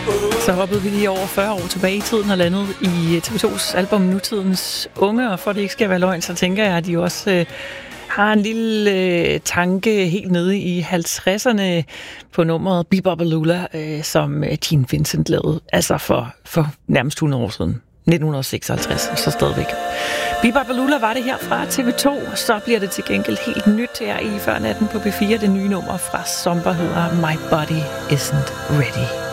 Så hoppede vi lige over 40 år tilbage i tiden og landet i TV2's album Nutidens Unge, og for det ikke skal være løgn, så tænker jeg, at de også har en lille tanke helt nede i 50'erne på nummeret Bebop-A-Lula, som Gene Vincent lavede, altså for nærmest 100 år siden. 1956, og så stadigvæk. Bebop-A-Lula var det her fra TV2, så bliver det til gengæld helt nyt her i Før Natten på P4. Det nye nummer fra Zomba hedder My Body Isn't Ready.